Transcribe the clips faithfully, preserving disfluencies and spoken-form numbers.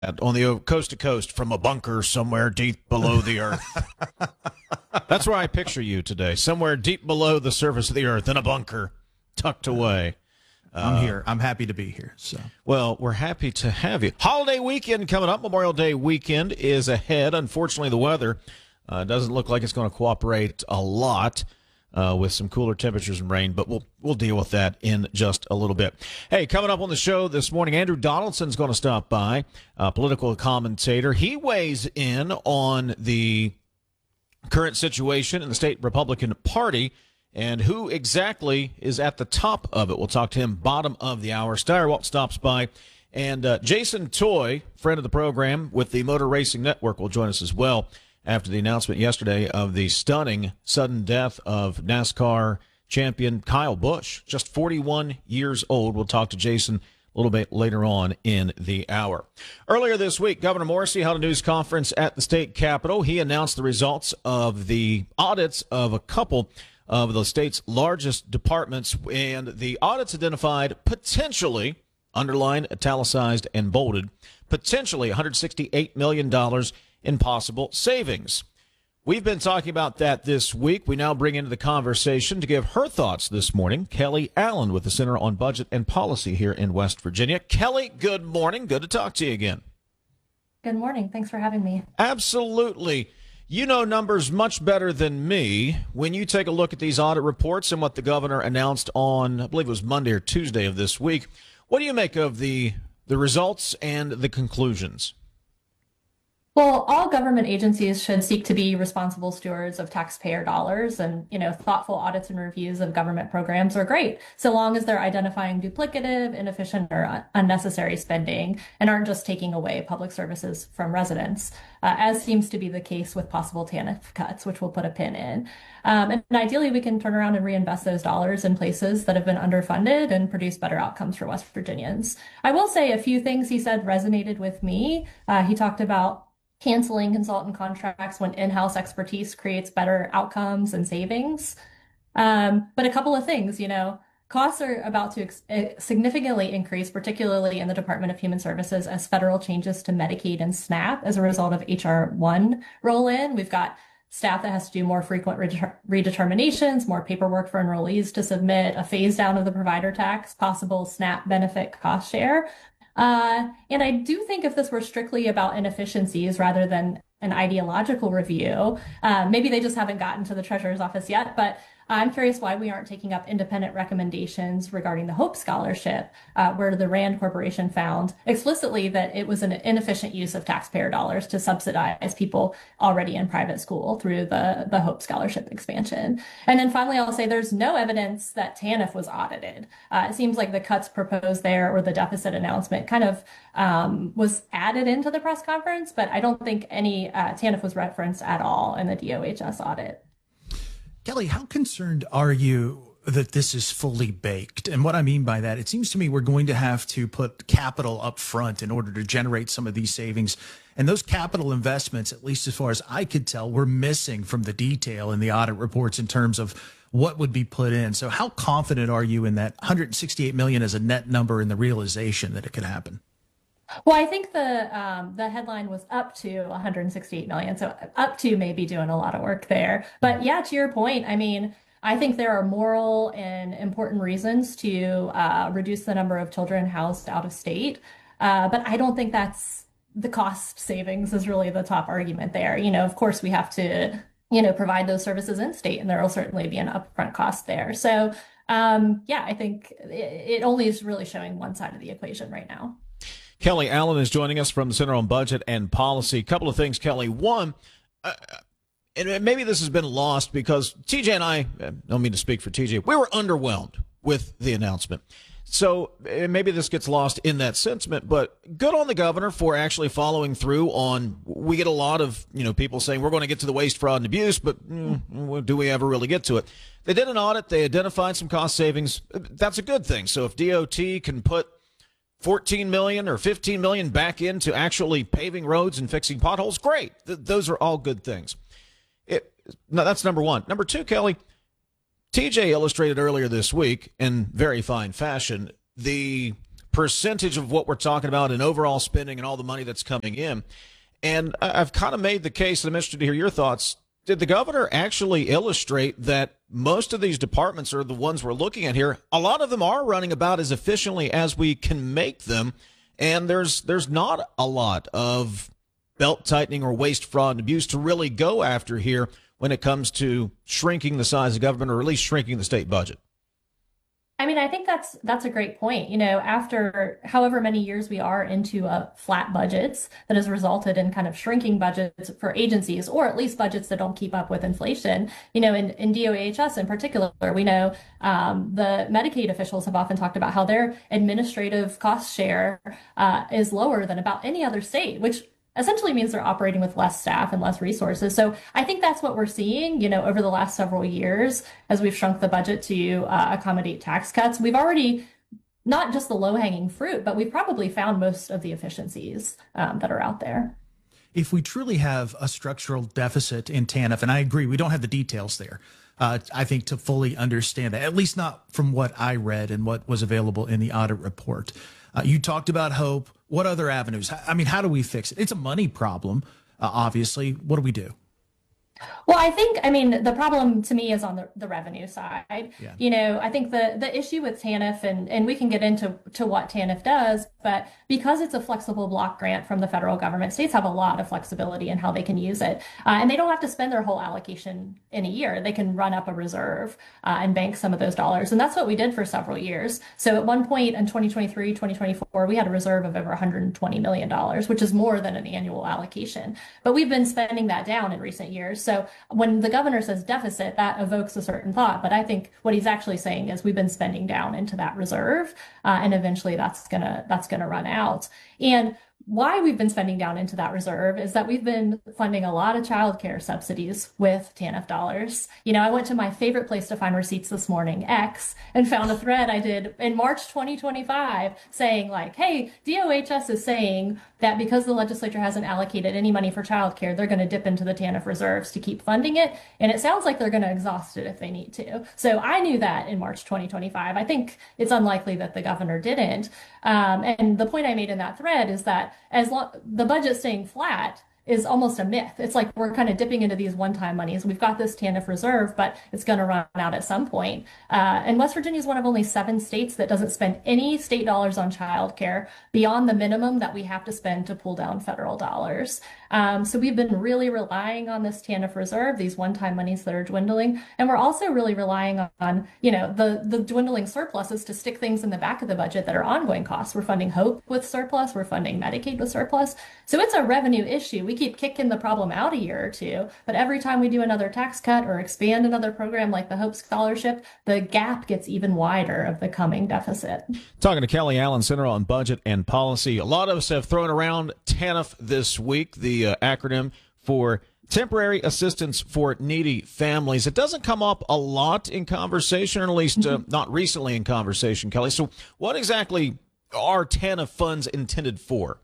on the coast to coast from a bunker somewhere deep below the earth. That's where I picture you today, somewhere deep below the surface of the earth in a bunker, tucked away. I'm uh, here. I'm happy to be here. So, well, we're happy to have you. Holiday weekend coming up. Memorial Day weekend is ahead. Unfortunately, the weather uh, doesn't look like it's going to cooperate a lot uh, with some cooler temperatures and rain, but we'll we'll deal with that in just a little bit. Hey, coming up on the show this morning, Andrew Donaldson's going to stop by, a political commentator. He weighs in on the current situation in the state Republican Party and who exactly is at the top of it. We'll talk to him bottom of the hour. Steyerwalt stops by. And uh, Jason Toy, friend of the program with the Motor Racing Network, will join us as well after the announcement yesterday of the stunning sudden death of NASCAR champion Kyle Busch, just forty-one years old. We'll talk to Jason a little bit later on in the hour. Earlier this week, Governor Morrisey held a news conference at the state capitol. He announced the results of the audits of a couple of the state's largest departments, and the audits identified potentially, underlined, italicized, and bolded, potentially one hundred sixty-eight million dollars in possible savings. We've been talking about that this week. We now bring into the conversation to give her thoughts this morning, Kelly Allen with the Center on Budget and Policy here in West Virginia. Kelly, good morning. Good to talk to you again. Good morning. Thanks for having me. Absolutely. You know numbers much better than me. When you take a look at these audit reports and what the governor announced on, I believe it was Monday or Tuesday of this week, what do you make of the the results and the conclusions? Well, all government agencies should seek to be responsible stewards of taxpayer dollars, and, you know, thoughtful audits and reviews of government programs are great, so long as they're identifying duplicative, inefficient, or unnecessary spending and aren't just taking away public services from residents, uh, as seems to be the case with possible TANF cuts, which we'll put a pin in. Um, and ideally, we can turn around and reinvest those dollars in places that have been underfunded and produce better outcomes for West Virginians. I will say a few things he said resonated with me. Uh, he talked about canceling consultant contracts when in-house expertise creates better outcomes and savings. Um, but a couple of things, you know, costs are about to ex- significantly increase, particularly in the Department of Human Services, as federal changes to Medicaid and SNAP as a result of H R one roll in. We've got staff that has to do more frequent redeter- redeterminations, more paperwork for enrollees to submit, a phase down of the provider tax, possible SNAP benefit cost share. Uh, and I do think if this were strictly about inefficiencies rather than an ideological review, uh, maybe they just haven't gotten to the treasurer's office yet, but I'm curious why we aren't taking up independent recommendations regarding the Hope Scholarship, uh, where the RAND Corporation found explicitly that it was an inefficient use of taxpayer dollars to subsidize people already in private school through the, the Hope Scholarship expansion. And then finally, I'll say there's no evidence that TANF was audited. Uh, it seems like the cuts proposed there or the deficit announcement kind of um, was added into the press conference, but I don't think any uh, TANF was referenced at all in the D O H S audit. Kelly, how concerned are you that this is fully baked? And what I mean by that, it seems to me we're going to have to put capital up front in order to generate some of these savings. And those capital investments, at least as far as I could tell, were missing from the detail in the audit reports in terms of what would be put in. So how confident are you in that one hundred sixty-eight million dollars as a net number and the realization that it could happen? Well, I think the um, the headline was up to one hundred sixty-eight million, so up to maybe doing a lot of work there. But yeah, to your point, I mean, I think there are moral and important reasons to uh, reduce the number of children housed out of state, uh, but I don't think that's the cost savings is really the top argument there. You know, of course, we have to, you know, provide those services in state, and there will certainly be an upfront cost there. So um, yeah, I think it, it only is really showing one side of the equation right now. Kelly Allen is joining us from the Center on Budget and Policy. A couple of things, Kelly. One, uh, and maybe this has been lost because T J and I, I don't mean to speak for T J, we were underwhelmed with the announcement. So maybe this gets lost in that sentiment, but good on the governor for actually following through on, we get a lot of, you know, people saying we're going to get to the waste, fraud, and abuse, but mm, do we ever really get to it? They did an audit. They identified some cost savings. That's a good thing. So if D O T can put fourteen million dollars or fifteen million dollars back into actually paving roads and fixing potholes, great. Th- those are all good things. It, no, that's number one. Number two, Kelly, T J illustrated earlier this week in very fine fashion the percentage of what we're talking about in overall spending and all the money that's coming in. And I've kind of made the case, and I'm interested to hear your thoughts. Did the governor actually illustrate that most of these departments are the ones we're looking at here? A lot of them are running about as efficiently as we can make them. And there's there's not a lot of belt tightening or waste, fraud, and abuse to really go after here when it comes to shrinking the size of government, or at least shrinking the state budget. I mean, I think that's that's a great point. You know, after however many years we are into uh, flat budgets, that has resulted in kind of shrinking budgets for agencies, or at least budgets that don't keep up with inflation. You know, in, in D O H S in particular, we know um, the Medicaid officials have often talked about how their administrative cost share uh, is lower than about any other state, which essentially means they're operating with less staff and less resources. So I think that's what we're seeing, you know, over the last several years as we've shrunk the budget to uh, accommodate tax cuts. We've already not just the low-hanging fruit, but we've probably found most of the efficiencies um, that are out there. If we truly have a structural deficit in T A N F, and I agree, we don't have the details there, uh, I think to fully understand that, at least not from what I read and what was available in the audit report. Uh, you talked about hope. What other avenues? I mean, how do we fix it? It's a money problem, uh, obviously. What do we do? Well, I think, I mean, the problem to me is on the, the revenue side. Yeah. You know, I think the, the issue with T A N F, and, and we can get into to what T A N F does, but because it's a flexible block grant from the federal government, states have a lot of flexibility in how they can use it. Uh, and they don't have to spend their whole allocation in a year. They can run up a reserve uh, and bank some of those dollars. And that's what we did for several years. So at one point in twenty twenty-three, twenty twenty-four, we had a reserve of over one hundred twenty million dollars, which is more than an annual allocation. But we've been spending that down in recent years. So So when the governor says deficit, that evokes a certain thought. But I think what he's actually saying is we've been spending down into that reserve, uh, and eventually that's gonna that's gonna run out. And why we've been spending down into that reserve is that we've been funding a lot of childcare subsidies with T A N F dollars. You know, I went to my favorite place to find receipts this morning, X, and found a thread I did in March twenty twenty-five saying like, hey, D O H S is saying that because the legislature hasn't allocated any money for childcare, they're going to dip into the T A N F reserves to keep funding it. And it sounds like they're going to exhaust it if they need to. So I knew that in March twenty twenty-five. I think it's unlikely that the governor didn't. Um, and the point I made in that thread is that as long the budget staying flat is almost a myth. It's like we're kind of dipping into these one-time monies. We've got this T A N F reserve, but it's going to run out at some point. Uh, and West Virginia is one of only seven states that doesn't spend any state dollars on childcare beyond the minimum that we have to spend to pull down federal dollars. Um, so we've been really relying on this T A N F reserve, these one-time monies that are dwindling. And we're also really relying on, you know, the, the dwindling surpluses to stick things in the back of the budget that are ongoing costs. We're funding HOPE with surplus. We're funding Medicaid with surplus. So it's a revenue issue. We keep kicking the problem out a year or two, but every time we do another tax cut or expand another program like the HOPE Scholarship, the gap gets even wider of the coming deficit. Talking to Kelly Allen, Center on Budget and Policy. A lot of us have thrown around T A N F this week, the uh, acronym for Temporary Assistance for Needy Families. It doesn't come up a lot in conversation, or at least uh, not recently in conversation, Kelly. So what exactly are T A N F funds intended for?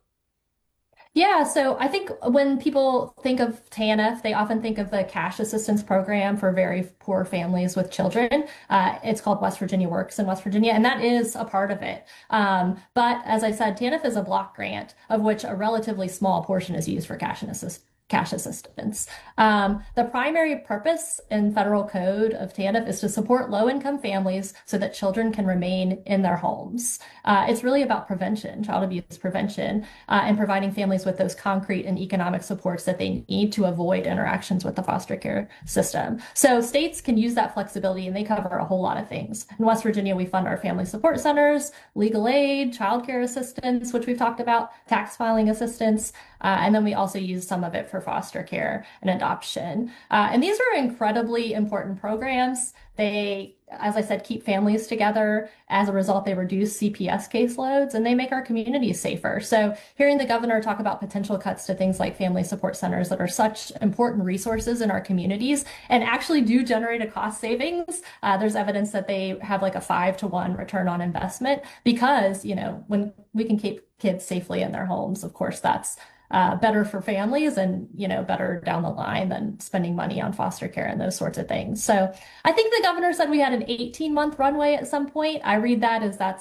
Yeah, so I think when people think of T A N F, they often think of the cash assistance program for very poor families with children. Uh, it's called West Virginia Works in West Virginia, and that is a part of it. Um, but as I said, T A N F is a block grant, of which a relatively small portion is used for cash and assist cash assistance. Um, the primary purpose in federal code of T A N F is to support low-income families so that children can remain in their homes. Uh, it's really about prevention, child abuse prevention, uh, and providing families with those concrete and economic supports that they need to avoid interactions with the foster care system. So states can use that flexibility, and they cover a whole lot of things. In West Virginia, we fund our family support centers, legal aid, child care assistance, which we've talked about, tax filing assistance, uh, and then we also use some of it for foster care and adoption. Uh, and these are incredibly important programs. They, as I said, keep families together. As a result, they reduce C P S caseloads, and they make our communities safer. So hearing the governor talk about potential cuts to things like family support centers that are such important resources in our communities and actually do generate a cost savings, uh, there's evidence that they have like a five to one return on investment because, you know, when we can keep kids safely in their homes, of course, that's Uh, better for families and, you know, better down the line than spending money on foster care and those sorts of things. So I think the governor said we had an eighteen month runway at some point. I read that as that's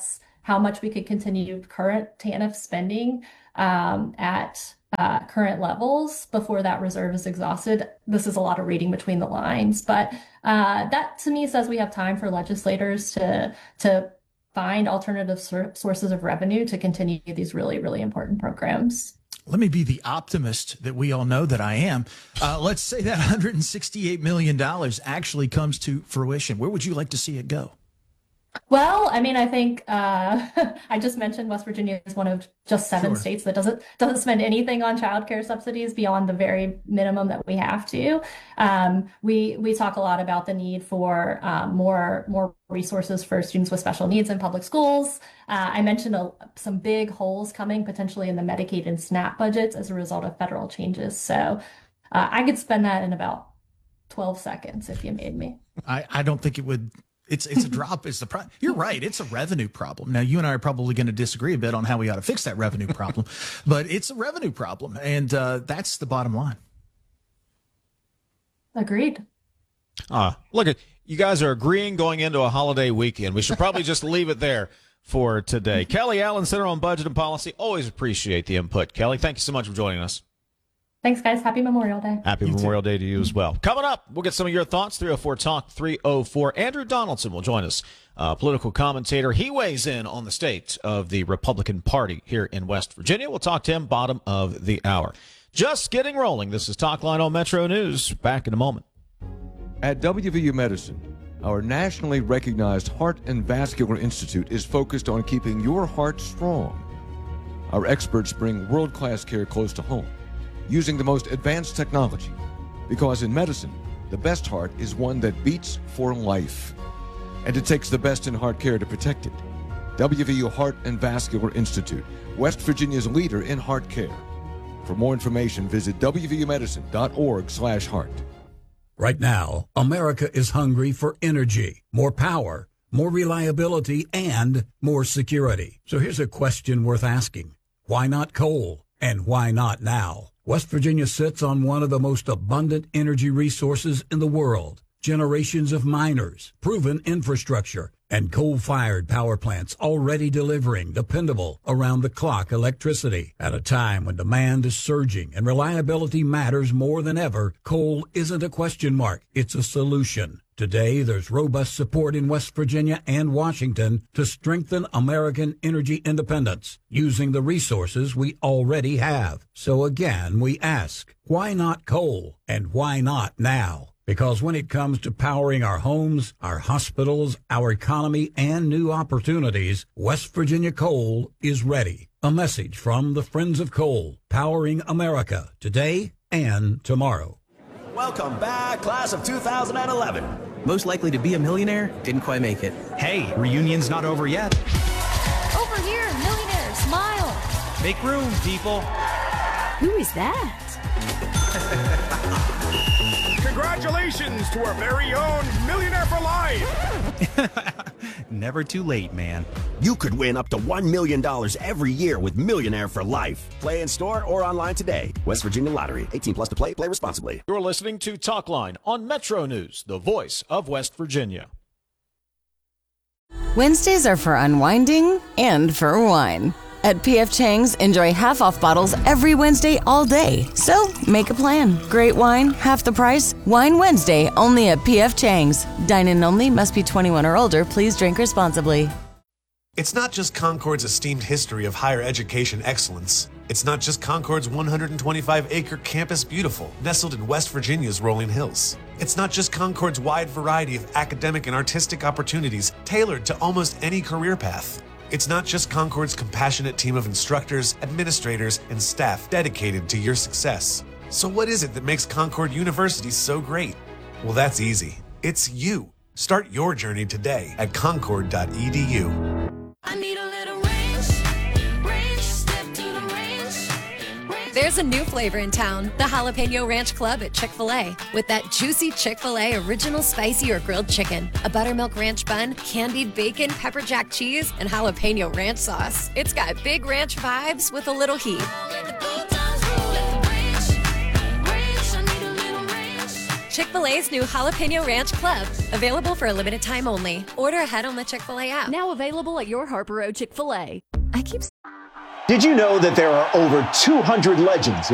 how much we could continue current T A N F spending um, at uh, current levels before that reserve is exhausted. This is a lot of reading between the lines, but uh, that to me says we have time for legislators to to find alternative sur- sources of revenue to continue these really, really important programs. Let me be the optimist that we all know that I am. Uh, let's say that one hundred sixty-eight million dollars actually comes to fruition. Where would you like to see it go? Well, I mean, I think uh, I just mentioned West Virginia is one of just seven Sure. states that doesn't doesn't spend anything on childcare subsidies beyond the very minimum that we have to. Um, we we talk a lot about the need for um, more more resources for students with special needs in public schools. Uh, I mentioned a, some big holes coming potentially in the Medicaid and SNAP budgets as a result of federal changes. So uh, I could spend that in about twelve seconds if you made me. I, I don't think it would. It's it's a drop. It's the pro- You're right. It's a revenue problem. Now, you and I are probably going to disagree a bit on how we ought to fix that revenue problem, but it's a revenue problem, and uh, that's the bottom line. Agreed. Uh, look, at you guys are agreeing going into a holiday weekend. We should probably just leave it there for today. Kelly Allen, Center on Budget and Policy. Always appreciate the input. Kelly, thank you so much for joining us. Thanks, guys. Happy Memorial Day. Happy Memorial Day to you as well. Coming up, we'll get some of your thoughts. three oh four talk three oh four. Andrew Donaldson will join us, uh, political commentator. He weighs in on the state of the Republican Party here in West Virginia. We'll talk to him bottom of the hour. Just getting rolling. This is Talkline on Metro News. Back in a moment. At W V U Medicine, our nationally recognized Heart and Vascular Institute is focused on keeping your heart strong. Our experts bring world-class care close to home, using the most advanced technology. Because in medicine, the best heart is one that beats for life. And it takes the best in heart care to protect it. W V U Heart and Vascular Institute, West Virginia's leader in heart care. For more information, visit w v u medicine dot org slash heart. Right now, America is hungry for energy, more power, more reliability, and more security. So here's a question worth asking. Why not coal? And why not now? West Virginia sits on one of the most abundant energy resources in the world. Generations of miners, proven infrastructure, and coal-fired power plants already delivering dependable, around-the-clock electricity. At a time when demand is surging and reliability matters more than ever, coal isn't a question mark, it's a solution. Today, there's robust support in West Virginia and Washington to strengthen American energy independence using the resources we already have. So again, we ask, why not coal? And why not now? Because when it comes to powering our homes, our hospitals, our economy, and new opportunities, West Virginia Coal is ready. A message from the Friends of Coal, powering America today and tomorrow. Welcome back, class of two thousand eleven. Most likely to be a millionaire, didn't quite make it. Hey, reunion's not over yet. Over here, millionaire, smile. Make room, people. Who is that? Congratulations to our very own Millionaire for Life! Never too late, man. You could win up to one million dollars every year with Millionaire for Life. Play in store or online today. West Virginia Lottery. eighteen plus to play. Play responsibly. You're listening to Talkline on Metro News, the voice of West Virginia. Wednesdays are for unwinding and for wine. At P F Chang's, enjoy half-off bottles every Wednesday all day. So, make a plan. Great wine, half the price. Wine Wednesday, only at P F Chang's. Dine-in only, must be twenty-one or older. Please drink responsibly. It's not just Concord's esteemed history of higher education excellence. It's not just Concord's one hundred twenty-five acre campus beautiful, nestled in West Virginia's rolling hills. It's not just Concord's wide variety of academic and artistic opportunities tailored to almost any career path. It's not just Concord's compassionate team of instructors, administrators, and staff dedicated to your success. So what is it that makes Concord University so great? Well, that's easy. It's you. Start your journey today at concord dot e d u. I need a little range, range, step to the range, range. There's a new flavor in town, the Jalapeno Ranch Club at Chick-fil-A. With that juicy Chick-fil-A original spicy or grilled chicken, a buttermilk ranch bun, candied bacon, pepper jack cheese, and jalapeno ranch sauce. It's got big ranch vibes with a little heat. Chick-fil-A's new Jalapeno Ranch Club, available for a limited time only. Order ahead on the Chick-fil-A app. Now available at your Harper Road Chick-fil-A. I keep Did you know that there are over two hundred legends